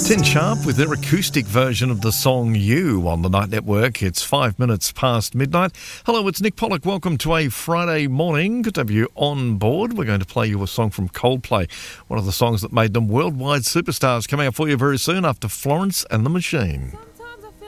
Tin Sharp with their acoustic version of the song You on the Night Network. It's 5 minutes past midnight. Hello, it's Nick Pollock. Welcome to a Friday morning. Good to have you on board. We're going to play you a song from Coldplay, one of the songs that made them worldwide superstars, coming up for you very soon after Florence and the Machine.